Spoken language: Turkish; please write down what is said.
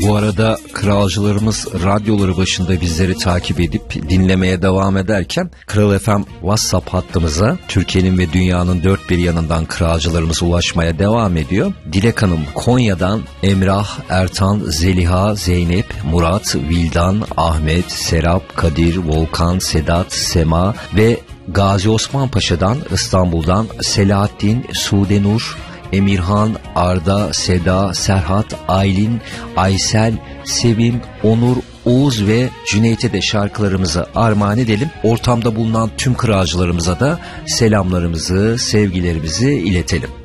Bu arada kralcılarımız radyoları başında bizleri takip edip dinlemeye devam ederken Kral FM WhatsApp hattımıza Türkiye'nin ve dünyanın dört bir yanından kralcılarımız ulaşmaya devam ediyor. Dilek Hanım Konya'dan, Emrah, Ertan, Zeliha, Zeynep, Murat, Vildan, Ahmet, Serap, Kadir, Volkan, Sedat, Sema ve Gazi Osman Paşa'dan, İstanbul'dan Selahattin, Sudenur, Emirhan, Arda, Seda, Serhat, Aylin, Aysel, Sevim, Onur, Oğuz ve Cüneyt'e de şarkılarımızı armağan edelim. Ortamda bulunan tüm kralcılarımıza da selamlarımızı, sevgilerimizi iletelim.